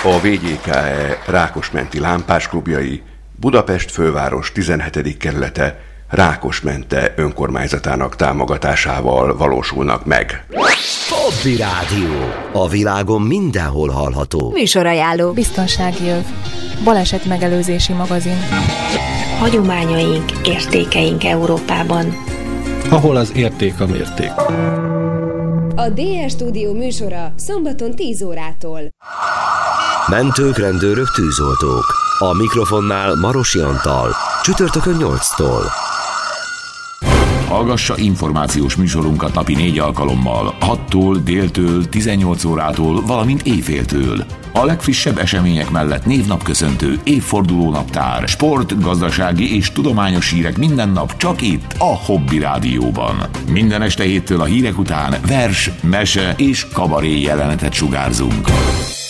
A VGKE Rákosmenti Lámpásklubjai Budapest főváros 17. kerülete Rákosmente önkormányzatának támogatásával valósulnak meg. Hobby Rádió. A világon mindenhol hallható. Műsorajánló. Biztonsági öv. Balesetmegelőzési magazin. Hagyományaink, értékeink Európában. Ahol az érték a mérték. A DR Stúdió műsora szombaton 10 órától. Mentők, rendőrök, tűzoltók. A mikrofonnál Marosi Antal. Csütörtökön 8-tól. Hallgassa információs műsorunkat napi 4 alkalommal, 6-tól, déltől, 18 órától, valamint éjféltől. A legfrissebb események mellett névnapköszöntő, évfordulónaptár, sport, gazdasági és tudományos hírek minden nap csak itt, a Hobby Rádióban. Minden este héttől a hírek után vers, mese és kabaré jelenetet sugárzunk.